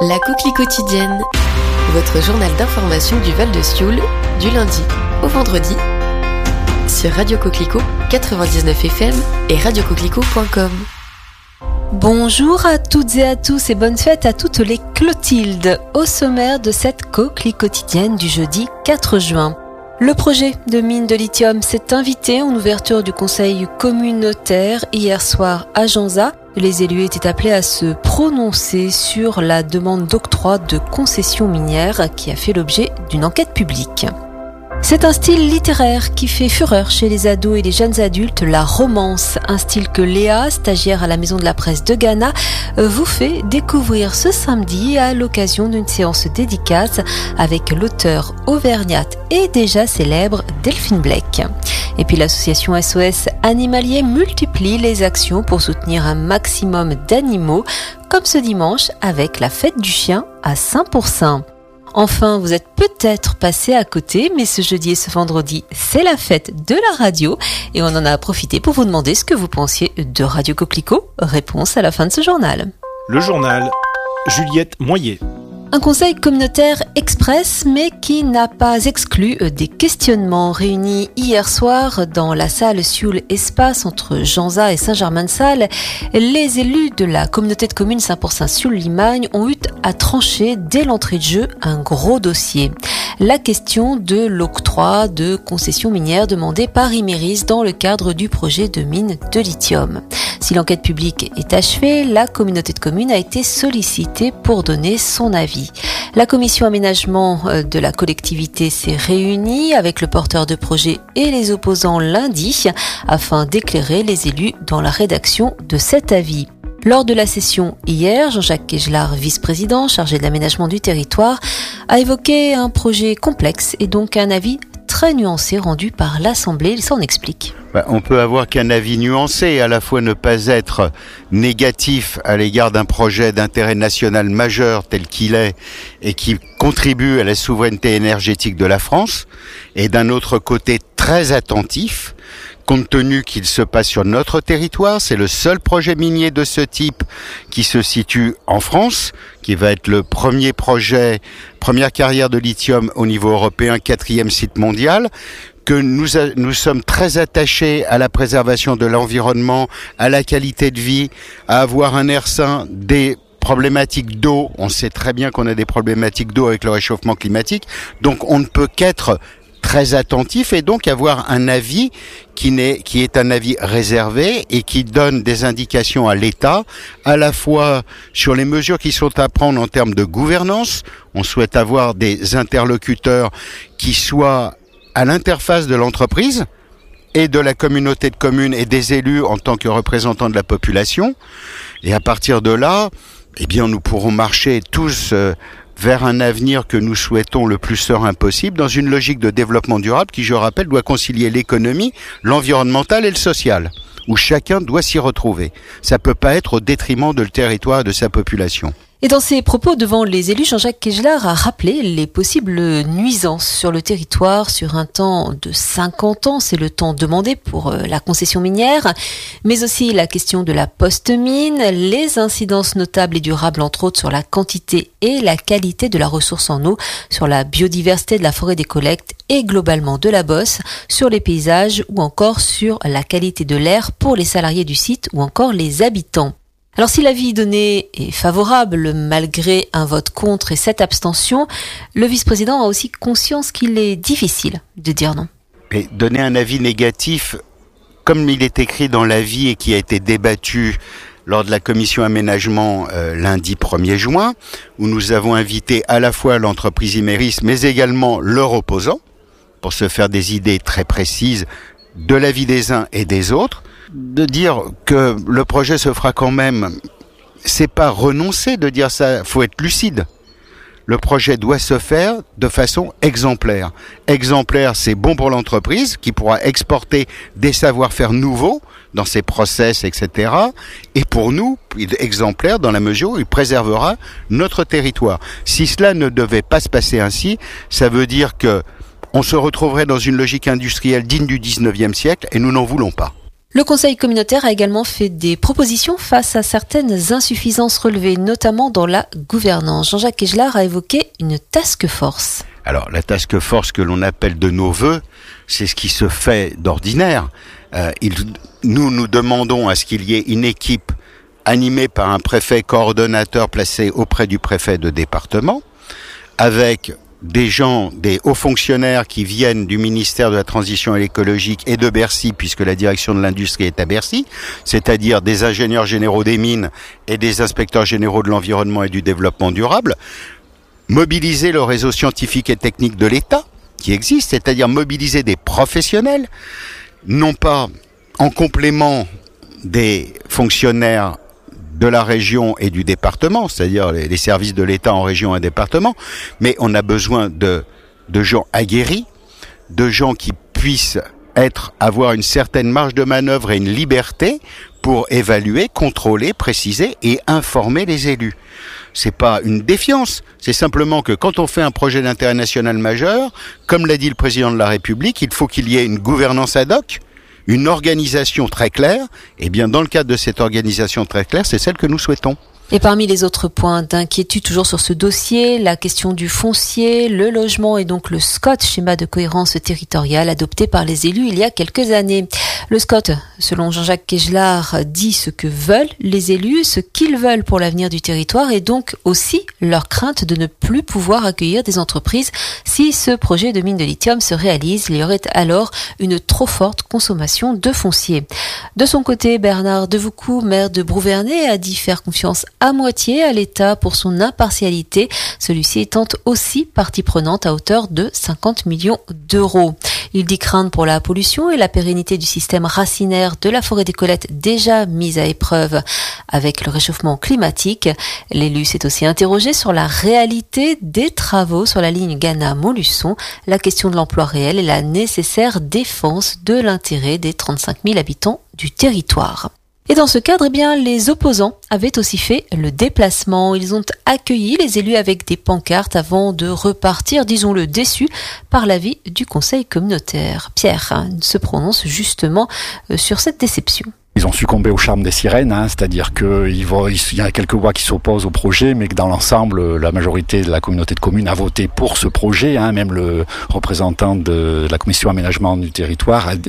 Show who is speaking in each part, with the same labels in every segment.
Speaker 1: La Coquelie quotidienne, votre journal d'information du Val-de-Sioule, du lundi au vendredi, sur Radio Coquelicot 99 FM et radiocoquelicot.com.
Speaker 2: Bonjour à toutes et à tous et bonne fête à toutes les Clotildes au sommaire de cette Coquelie quotidienne du jeudi 4 juin. Le projet de mine de lithium s'est invité en ouverture du conseil communautaire hier soir à Janza. Les élus étaient appelés à se prononcer sur la demande d'octroi de concession minière qui a fait l'objet d'une enquête publique. C'est un style littéraire qui fait fureur chez les ados et les jeunes adultes, la romance, un style que Léa, stagiaire à la Maison de la Presse de Ghana, vous fait découvrir ce samedi à l'occasion d'une séance dédicace avec l'auteur auvergnate et déjà célèbre Delphine Blake. Et puis l'association SOS Animalier multiplie les actions pour soutenir un maximum d'animaux, comme ce dimanche avec la fête du chien à Saint-Pourçain. Enfin, vous êtes peut-être passé à côté, mais ce jeudi et ce vendredi, c'est la fête de la radio et on en a profité pour vous demander ce que vous pensiez de Radio Coquelicot. Réponse à la fin de ce journal.
Speaker 3: Le journal, Juliette Moyer.
Speaker 2: Un conseil communautaire express, mais qui n'a pas exclu des questionnements réunis hier soir dans la salle Sioule Espace entre Janza et Saint-Germain-de-Salles. Les élus de la communauté de communes Saint-Pourçain-Sioule-Limagne ont eu à trancher dès l'entrée de jeu un gros dossier. La question de l'octroi de concessions minières demandées par Imerys dans le cadre du projet de mine de lithium. Si l'enquête publique est achevée, la communauté de communes a été sollicitée pour donner son avis. La commission aménagement de la collectivité s'est réunie avec le porteur de projet et les opposants lundi afin d'éclairer les élus dans la rédaction de cet avis. Lors de la session hier, Jean-Jacques Kegelard, vice-président chargé de l'aménagement du territoire, a évoqué un projet complexe et donc un avis très nuancé rendu par l'Assemblée. Il s'en explique.
Speaker 4: On peut avoir qu'un avis nuancé, à la fois ne pas être négatif à l'égard d'un projet d'intérêt national majeur tel qu'il est et qui contribue à la souveraineté énergétique de la France, et d'un autre côté très attentif, compte tenu qu'il se passe sur notre territoire. C'est le seul projet minier de ce type qui se situe en France, qui va être le premier projet, première carrière de lithium au niveau européen, 4e site mondial, que nous sommes très attachés à la préservation de l'environnement, à la qualité de vie, à avoir un air sain, des problématiques d'eau. On sait très bien qu'on a des problématiques d'eau avec le réchauffement climatique, donc on ne peut qu'être très attentif et donc avoir un avis qui est un avis réservé et qui donne des indications à l'État, à la fois sur les mesures qui sont à prendre en termes de gouvernance. On souhaite avoir des interlocuteurs qui soient à l'interface de l'entreprise et de la communauté de communes et des élus en tant que représentants de la population. Et à partir de là, nous pourrons marcher tous vers un avenir que nous souhaitons le plus serein possible, dans une logique de développement durable qui, je rappelle, doit concilier l'économie, l'environnemental et le social, où chacun doit s'y retrouver. Ça peut pas être au détriment de le territoire et de sa population.
Speaker 2: Et dans ses propos devant les élus, Jean-Jacques Kegelard a rappelé les possibles nuisances sur le territoire sur un temps de 50 ans. C'est le temps demandé pour la concession minière, mais aussi la question de la post-mine, les incidences notables et durables, entre autres, sur la quantité et la qualité de la ressource en eau, sur la biodiversité de la forêt des collectes et globalement de la bosse, sur les paysages ou encore sur la qualité de l'air pour les salariés du site ou encore les habitants. Alors si l'avis donné est favorable malgré un vote contre et 7 abstentions, le vice-président a aussi conscience qu'il est difficile de dire non.
Speaker 4: Mais donner un avis négatif, comme il est écrit dans l'avis et qui a été débattu lors de la commission aménagement lundi 1er juin, où nous avons invité à la fois l'entreprise Imerys, mais également leur opposant, pour se faire des idées très précises de l'avis des uns et des autres, de dire que le projet se fera quand même, c'est pas renoncer de dire ça, faut être lucide. Le projet doit se faire de façon exemplaire. Exemplaire, c'est bon pour l'entreprise qui pourra exporter des savoir-faire nouveaux dans ses process, etc. Et pour nous, exemplaire dans la mesure où il préservera notre territoire. Si cela ne devait pas se passer ainsi, ça veut dire que on se retrouverait dans une logique industrielle digne du 19e siècle et nous n'en voulons pas.
Speaker 2: Le conseil communautaire a également fait des propositions face à certaines insuffisances relevées, notamment dans la gouvernance. Jean-Jacques Kegelard a évoqué une task force.
Speaker 4: Alors, la task force que l'on appelle de nos voeux, c'est ce qui se fait d'ordinaire. Nous demandons à ce qu'il y ait une équipe animée par un préfet coordonnateur placé auprès du préfet de département, avec des hauts fonctionnaires qui viennent du ministère de la Transition écologique et de Bercy, puisque la direction de l'industrie est à Bercy, c'est-à-dire des ingénieurs généraux des mines et des inspecteurs généraux de l'environnement et du développement durable, mobiliser le réseau scientifique et technique de l'État, qui existe, c'est-à-dire mobiliser des professionnels, non pas en complément des fonctionnaires de la région et du département, c'est-à-dire les services de l'État en région et département, mais on a besoin de gens aguerris, de gens qui puissent avoir une certaine marge de manœuvre et une liberté pour évaluer, contrôler, préciser et informer les élus. C'est pas une défiance, c'est simplement que quand on fait un projet d'intérêt national majeur, comme l'a dit le président de la République, il faut qu'il y ait une gouvernance ad hoc, une organisation très claire, et bien dans le cadre de cette organisation très claire, c'est celle que nous souhaitons.
Speaker 2: Et parmi les autres points d'inquiétude toujours sur ce dossier, la question du foncier, le logement et donc le SCOT, schéma de cohérence territoriale adopté par les élus il y a quelques années. Le SCOT, selon Jean-Jacques Kegelard, dit ce que veulent les élus, ce qu'ils veulent pour l'avenir du territoire et donc aussi leur crainte de ne plus pouvoir accueillir des entreprises. Si ce projet de mine de lithium se réalise, il y aurait alors une trop forte consommation de foncier. De son côté, Bernard Devoucoux, maire de Brouvernay, a dit faire confiance à moitié à l'État pour son impartialité, celui-ci étant aussi partie prenante à hauteur de 50 millions d'euros. Il dit craindre pour la pollution et la pérennité du système racinaire de la forêt des Colettes déjà mise à épreuve avec le réchauffement climatique. L'élu s'est aussi interrogé sur la réalité des travaux sur la ligne Ghana-Montluçon, la question de l'emploi réel et la nécessaire défense de l'intérêt des 35 000 habitants du territoire. Et dans ce cadre, les opposants avaient aussi fait le déplacement. Ils ont accueilli les élus avec des pancartes avant de repartir, disons-le, déçus par l'avis du conseil communautaire. Pierre se prononce justement sur cette déception.
Speaker 5: Ils ont succombé au charme des sirènes, c'est-à-dire qu'il y a quelques voix qui s'opposent au projet, mais que dans l'ensemble, la majorité de la communauté de communes a voté pour ce projet. Même le représentant de la commission aménagement du territoire, a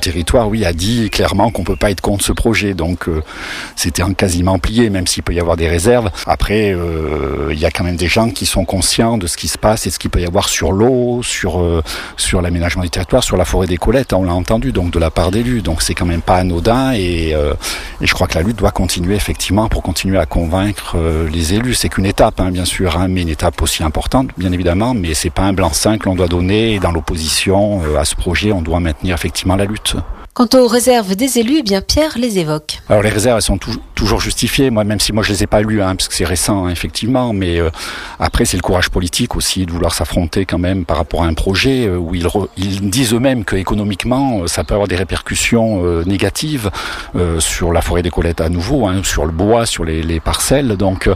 Speaker 5: dit clairement qu'on peut pas être contre ce projet. Donc c'était quasiment plié, même s'il peut y avoir des réserves. Après, il y a quand même des gens qui sont conscients de ce qui se passe et de ce qu'il peut y avoir sur l'eau, sur l'aménagement du territoire, sur la forêt des Colettes. On l'a entendu, donc de la part d'élus. Donc c'est quand même pas anodin et je crois que la lutte doit continuer effectivement pour continuer à convaincre les élus. C'est qu'une étape, bien sûr, mais une étape aussi importante, bien évidemment, mais c'est pas un blanc-seing que l'on doit donner. Et dans l'opposition à ce projet, on doit maintenir effectivement la lutte.
Speaker 2: Quant aux réserves des élus, Pierre les évoque.
Speaker 5: Alors les réserves, elles sont toujours justifiées, même si je les ai pas lues, parce que c'est récent, effectivement, mais après c'est le courage politique aussi de vouloir s'affronter quand même par rapport à un projet où ils disent eux-mêmes que économiquement ça peut avoir des répercussions négatives sur la forêt des Colettes à nouveau, sur le bois, sur les parcelles, donc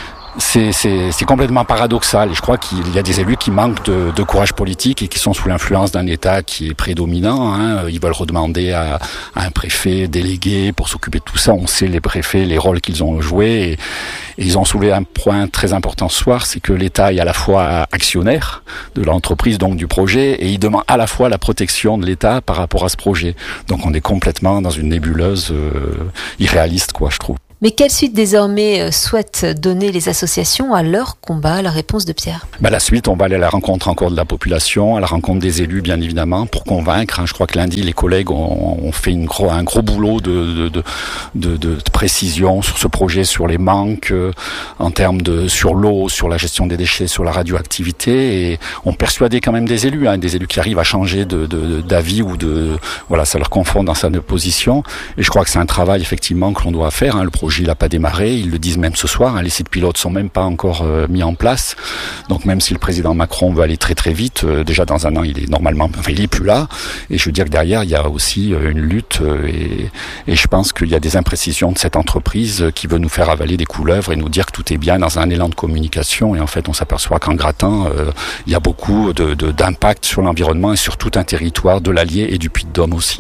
Speaker 5: c'est complètement paradoxal et je crois qu'il y a des élus qui manquent de courage politique et qui sont sous l'influence d'un État qui est prédominant. Ils veulent redemander à un préfet délégué pour s'occuper de tout ça. On sait les préfets, les rôles qu'ils ont joués et ils ont soulevé un point très important ce soir, c'est que l'État est à la fois actionnaire de l'entreprise, donc du projet, et il demande à la fois la protection de l'État par rapport à ce projet. Donc on est complètement dans une nébuleuse irréaliste, je trouve.
Speaker 2: Mais quelle suite désormais souhaitent donner les associations à leur combat? La réponse de Pierre.
Speaker 5: La suite, on va aller à la rencontre encore de la population, à la rencontre des élus bien évidemment, pour convaincre. Je crois que lundi, les collègues ont fait un gros boulot de précision sur ce projet, sur les manques, en termes sur l'eau, sur la gestion des déchets, sur la radioactivité. Et on persuadait quand même des élus qui arrivent à changer d'avis ou ça leur conforte dans sa position. Et je crois que c'est un travail effectivement que l'on doit faire. Le projet il n'a pas démarré, ils le disent même ce soir, les sites pilotes sont même pas encore mis en place. Donc même si le président Macron veut aller très très vite, déjà dans un an il est plus là. Et je veux dire que derrière il y a aussi une lutte et je pense qu'il y a des imprécisions de cette entreprise qui veut nous faire avaler des couleuvres et nous dire que tout est bien dans un élan de communication. Et en fait on s'aperçoit qu'en grattant, il y a beaucoup d'impact sur l'environnement et sur tout un territoire de l'Allier et du Puy-de-Dôme aussi. Oui.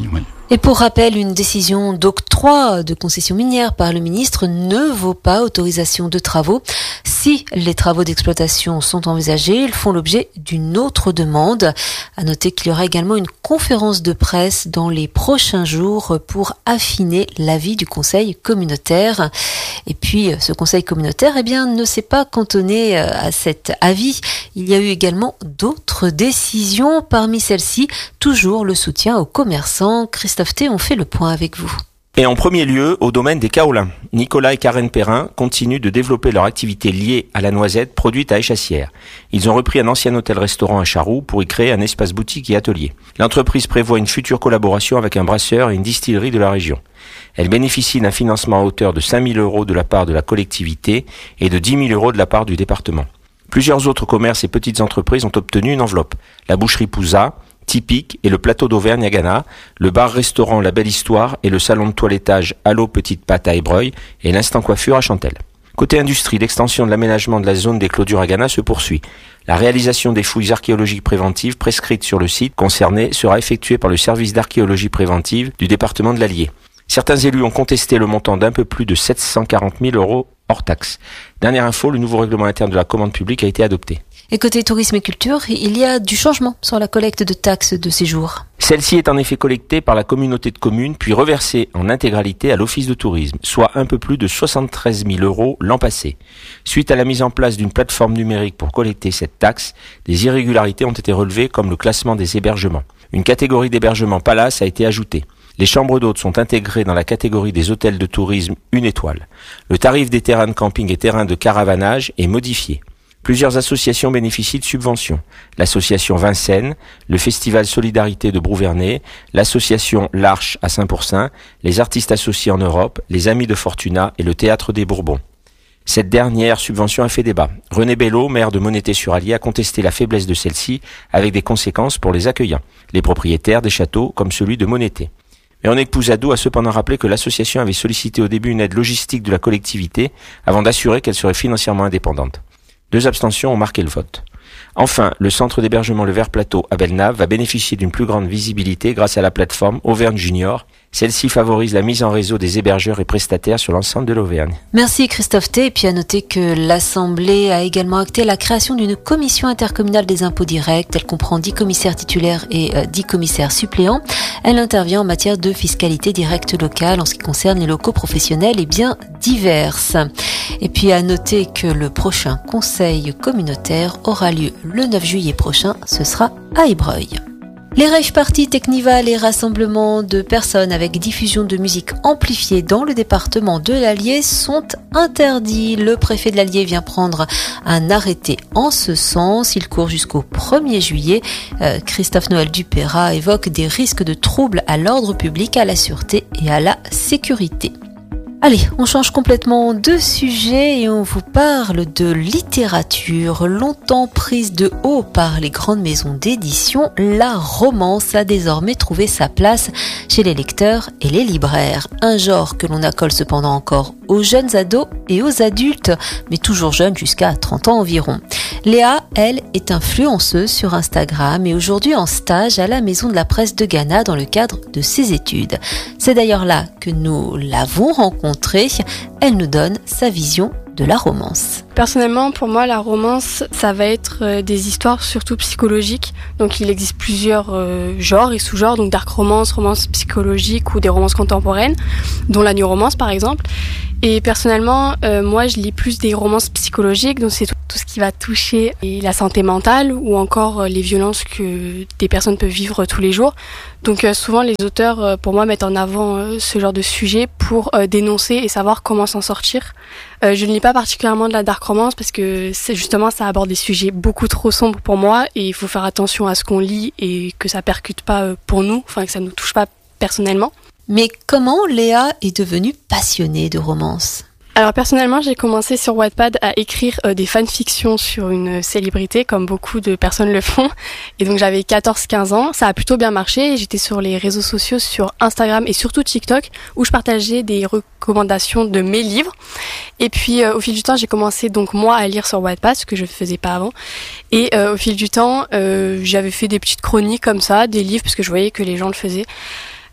Speaker 2: Et pour rappel, une décision d'octroi de concession minière par le ministre ne vaut pas autorisation de travaux. Si les travaux d'exploitation sont envisagés, ils font l'objet d'une autre demande. À noter qu'il y aura également une conférence de presse dans les prochains jours pour affiner l'avis du conseil communautaire. Et puis, ce conseil communautaire, ne s'est pas cantonné à cet avis. Il y a eu également d'autres décisions. Parmi celles-ci, toujours le soutien aux commerçants. Christophe T, on fait le point avec vous.
Speaker 3: Et en premier lieu, au domaine des kaolins. Nicolas et Karen Perrin continuent de développer leur activité liée à la noisette produite à Échassières. Ils ont repris un ancien hôtel-restaurant à Charroux pour y créer un espace boutique et atelier. L'entreprise prévoit une future collaboration avec un brasseur et une distillerie de la région. Elle bénéficie d'un financement à hauteur de 5 000 € de la part de la collectivité et de 10 000 € de la part du département. Plusieurs autres commerces et petites entreprises ont obtenu une enveloppe. La boucherie Pouza, Typique et le plateau d'Auvergne à Ghana, le bar-restaurant La Belle Histoire et le salon de toilettage Allo Petite Pâte à Ébreuil et l'Instant Coiffure à Chantelle. Côté industrie, l'extension de l'aménagement de la zone des clôtures à Ghana se poursuit. La réalisation des fouilles archéologiques préventives prescrites sur le site concerné sera effectuée par le service d'archéologie préventive du département de l'Allier. Certains élus ont contesté le montant d'un peu plus de 740 000 € hors taxe. Dernière info, le nouveau règlement interne de la commande publique a été adopté.
Speaker 2: Et côté tourisme et culture, il y a du changement sur la collecte de taxes de séjour.
Speaker 3: Celle-ci est en effet collectée par la communauté de communes, puis reversée en intégralité à l'office de tourisme, soit un peu plus de 73 000 € l'an passé. Suite à la mise en place d'une plateforme numérique pour collecter cette taxe, des irrégularités ont été relevées comme le classement des hébergements. Une catégorie d'hébergement palace a été ajoutée. Les chambres d'hôtes sont intégrées dans la catégorie des hôtels de tourisme 1 étoile. Le tarif des terrains de camping et terrains de caravanage est modifié. Plusieurs associations bénéficient de subventions. L'association Vincennes, le Festival Solidarité de Brouvernay, l'association L'Arche à Saint-Pourçain, les artistes associés en Europe, les Amis de Fortuna et le Théâtre des Bourbons. Cette dernière subvention a fait débat. René Bello, maire de Monété-sur-Allier, a contesté la faiblesse de celle-ci avec des conséquences pour les accueillants, les propriétaires des châteaux comme celui de Monété. Véronique Pouzadou a cependant rappelé que l'association avait sollicité au début une aide logistique de la collectivité avant d'assurer qu'elle serait financièrement indépendante. 2 abstentions ont marqué le vote. Enfin, le centre d'hébergement Le Vert Plateau à Bellenave va bénéficier d'une plus grande visibilité grâce à la plateforme Auvergne Junior. Celle-ci favorise la mise en réseau des hébergeurs et prestataires sur l'ensemble de l'Auvergne.
Speaker 2: Merci Christophe T. Et puis à noter que l'Assemblée a également acté la création d'une commission intercommunale des impôts directs. Elle comprend 10 commissaires titulaires et 10 commissaires suppléants. Elle intervient en matière de fiscalité directe locale en ce qui concerne les locaux professionnels et biens divers. Et puis à noter que le prochain conseil communautaire aura lieu le 9 juillet prochain. Ce sera à Ébreuil. Les rave parties, technivals et rassemblements de personnes avec diffusion de musique amplifiée dans le département de l'Allier sont interdits. Le préfet de l'Allier vient prendre un arrêté en ce sens. Il court jusqu'au 1er juillet. Christophe Noël Dupéra évoque des risques de troubles à l'ordre public, à la sûreté et à la sécurité. Allez, on change complètement de sujet et on vous parle de littérature. Longtemps prise de haut par les grandes maisons d'édition, la romance a désormais trouvé sa place chez les lecteurs et les libraires. Un genre que l'on accole cependant encore aux jeunes ados et aux adultes, mais toujours jeunes jusqu'à 30 ans environ. Léa, elle, est influenceuse sur Instagram et aujourd'hui en stage à la Maison de la Presse de Ghana dans le cadre de ses études. C'est d'ailleurs là que nous l'avons rencontrée. Elle nous donne sa vision de la romance.
Speaker 6: Personnellement, pour moi, la romance, ça va être des histoires surtout psychologiques. Donc il existe plusieurs genres et sous-genres, donc dark romance, romance psychologique ou des romances contemporaines, dont la new romance par exemple. Et personnellement, moi je lis plus des romances psychologiques, donc c'est tout ce qui va toucher la santé mentale ou encore les violences que des personnes peuvent vivre tous les jours. Donc souvent les auteurs, pour moi, mettent en avant ce genre de sujet pour dénoncer et savoir comment s'en sortir. Je ne lis pas particulièrement de la dark romance parce que justement ça aborde des sujets beaucoup trop sombres pour moi et il faut faire attention à ce qu'on lit et que ça percute pas pour nous, enfin que ça nous touche pas personnellement.
Speaker 2: Mais comment Léa est devenue passionnée de romance ?
Speaker 6: Alors personnellement, j'ai commencé sur Wattpad à écrire des fanfictions sur une célébrité, comme beaucoup de personnes le font. Et donc j'avais 14-15 ans, ça a plutôt bien marché. J'étais sur les réseaux sociaux, sur Instagram et surtout TikTok, où je partageais des recommandations de mes livres. Et puis au fil du temps, j'ai commencé donc moi à lire sur Wattpad, ce que je ne faisais pas avant. Et au fil du temps, j'avais fait des petites chroniques comme ça, des livres, parce que je voyais que les gens le faisaient.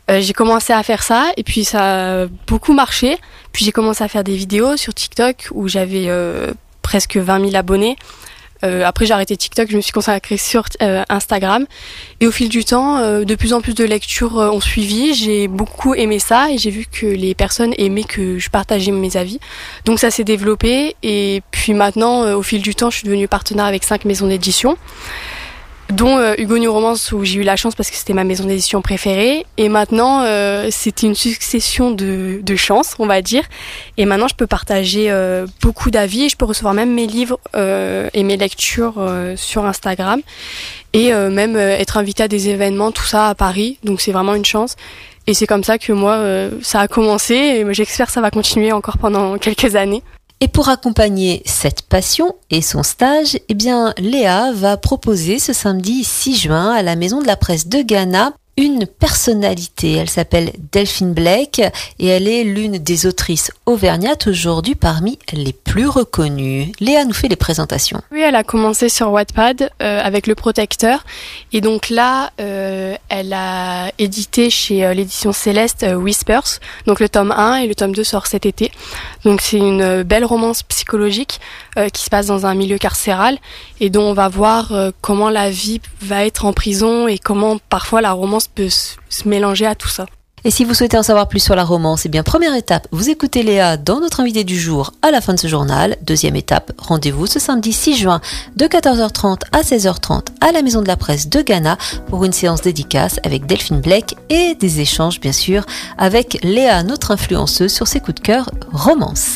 Speaker 6: J'ai commencé à faire ça et puis ça a beaucoup marché. Puis j'ai commencé à faire des vidéos sur TikTok où j'avais presque 20 000 abonnés. Après j'ai arrêté TikTok, je me suis consacrée sur Instagram. Et au fil du temps, de plus en plus de lectures ont suivi. J'ai beaucoup aimé ça et j'ai vu que les personnes aimaient que je partageais mes avis. Donc ça s'est développé et puis maintenant, au fil du temps, je suis devenue partenaire avec 5 maisons d'édition, dont Hugo New Romance où j'ai eu la chance parce que c'était ma maison d'édition préférée. Et maintenant, c'était une succession de chances, on va dire. Et maintenant, je peux partager beaucoup d'avis et je peux recevoir même mes livres et mes lectures sur Instagram. Et même être invitée à des événements, tout ça à Paris. Donc c'est vraiment une chance. Et c'est comme ça que moi, ça a commencé. Et j'espère que ça va continuer encore pendant quelques années.
Speaker 2: Et pour accompagner cette passion et son stage, eh bien, Léa va proposer ce samedi 6 juin à la Maison de la Presse de Ghana une personnalité. Elle s'appelle Delphine Blake et elle est l'une des autrices auvergnates aujourd'hui parmi les plus reconnues. Léa nous fait les présentations.
Speaker 6: Oui, elle a commencé sur Wattpad avec Le Protecteur et donc là, elle a édité chez l'édition Céleste Whispers. Donc le tome 1 et le tome 2 sort cet été. Donc c'est une belle romance psychologique qui se passe dans un milieu carcéral et dont on va voir comment la vie va être en prison et comment parfois la romance peut se mélanger à tout ça.
Speaker 2: Et si vous souhaitez en savoir plus sur la romance, eh bien première étape, vous écoutez Léa dans notre invité du jour à la fin de ce journal. Deuxième étape, rendez-vous ce samedi 6 juin de 14h30 à 16h30 à la Maison de la Presse de Ghana pour une séance dédicace avec Delphine Blake et des échanges bien sûr avec Léa, notre influenceuse sur ses coups de cœur romance.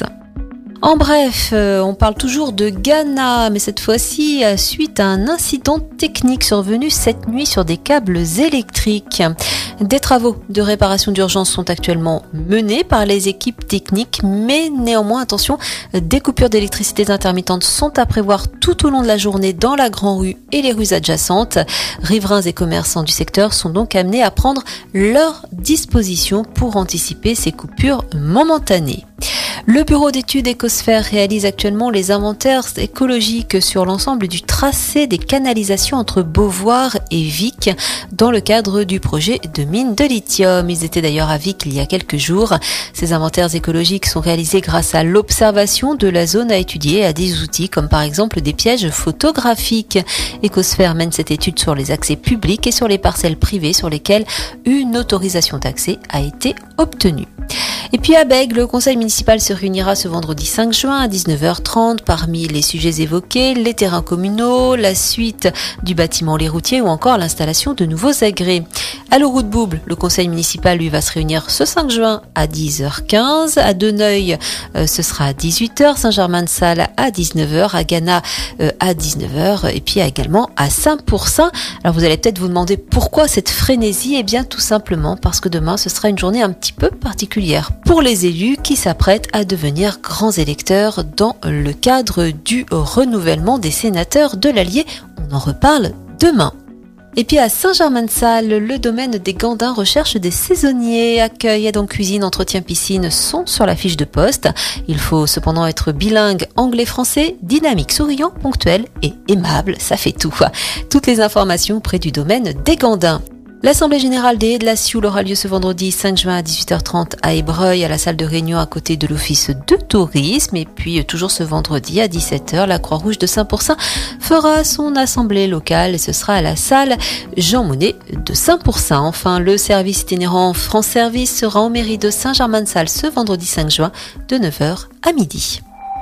Speaker 2: En bref, on parle toujours de Ghana, mais cette fois-ci suite à un incident technique survenu cette nuit sur des câbles électriques. Des travaux de réparation d'urgence sont actuellement menés par les équipes techniques, mais néanmoins, attention, des coupures d'électricité intermittentes sont à prévoir tout au long de la journée dans la Grand Rue et les rues adjacentes. Riverains et commerçants du secteur sont donc amenés à prendre leurs dispositions pour anticiper ces coupures momentanées. Le bureau d'études Écosphère réalise actuellement les inventaires écologiques sur l'ensemble du tracé des canalisations entre Beauvoir et Vic dans le cadre du projet de mine de lithium. Ils étaient d'ailleurs à Vic il y a quelques jours. Ces inventaires écologiques sont réalisés grâce à l'observation de la zone à étudier et à des outils comme par exemple des pièges photographiques. Écosphère mène cette étude sur les accès publics et sur les parcelles privées sur lesquelles une autorisation d'accès a été obtenue. Et puis à Bègue, le conseil municipal se réunira ce vendredi 5 juin à 19h30. Parmi les sujets évoqués, les terrains communaux, la suite du bâtiment Les Routiers ou encore l'installation de nouveaux agrès. À l'Oroute-Bouble, le conseil municipal lui va se réunir ce 5 juin à 10h15. À Deneuil, ce sera à 18h. Saint-Germain-de-Salles à 19h. À Ghana à 19h. Et puis également à Saint-Pourçain. Alors vous allez peut-être vous demander pourquoi cette frénésie. Eh bien tout simplement parce que demain ce sera une journée un petit peu particulière pour les élus qui s'apprêtent à devenir grands électeurs dans le cadre du renouvellement des sénateurs de l'Allier. On en reparle demain. Et puis à Saint-Germain-de-Salles, le domaine des Gandins recherche des saisonniers. Accueil, aide en cuisine, entretien piscine sont sur la fiche de poste. Il faut cependant être bilingue anglais-français, dynamique, souriant, ponctuel et aimable. Ça fait tout. Toutes les informations près du domaine des Gandins. L'Assemblée générale des Haies de la Sioule aura lieu ce vendredi 5 juin à 18h30 à Ébreuil, à la salle de réunion à côté de l'Office de tourisme. Et puis toujours ce vendredi à 17h, la Croix-Rouge de Saint-Pourçain fera son assemblée locale et ce sera à la salle Jean Monnet de Saint-Pourçain. Enfin, le service itinérant France Service sera en mairie de Saint-Germain-de-Salles ce vendredi 5 juin de 9h à midi.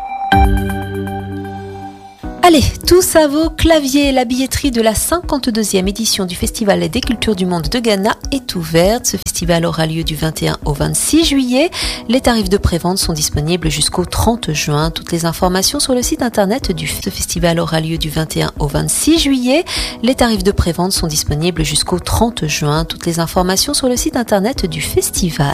Speaker 2: Allez, tous à vos claviers. La billetterie de la 52e édition du Festival des Cultures du Monde de Ghana est ouverte. Ce festival aura lieu du 21 au 26 juillet. Les tarifs de prévente sont disponibles jusqu'au 30 juin. Toutes les informations sur le site internet du festival aura lieu du 21 au 26 juillet. Les tarifs de prévente sont disponibles jusqu'au 30 juin. Toutes les informations sur le site internet du festival.